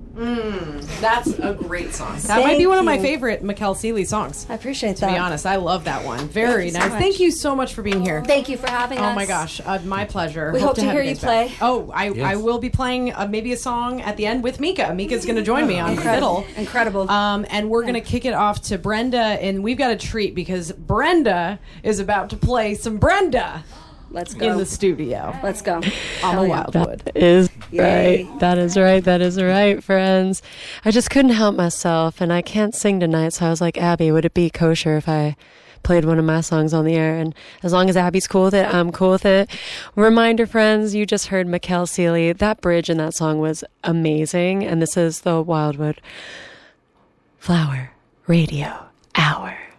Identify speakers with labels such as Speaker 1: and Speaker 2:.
Speaker 1: That's a great song. That might be one of my favorite Mikkel Seeley songs.
Speaker 2: I appreciate that.
Speaker 1: To be honest, I love that one. Very nice. Thank you so much for being here.
Speaker 2: Thank you for having us.
Speaker 1: Oh my gosh, my pleasure.
Speaker 2: We hope to hear you play.
Speaker 1: Oh, I will be playing maybe a song at the end with Mika. Mika's going to join me on fiddle.
Speaker 2: Incredible.
Speaker 1: And we're going to kick it off to Brenda, and we've got a treat because Brenda is about to play some Brenda.
Speaker 2: Let's go.
Speaker 1: In the studio.
Speaker 2: Let's go.
Speaker 1: On the Wildwood.
Speaker 3: That is right. That is right. That is right, friends. I just couldn't help myself, and I can't sing tonight, so I was like, Abby, would it be kosher if I played one of my songs on the air? And as long as Abby's cool with it, I'm cool with it. Reminder, friends, you just heard Mikkel Seeley. That bridge in that song was amazing, and this is the Wildwood Flower Radio Hour.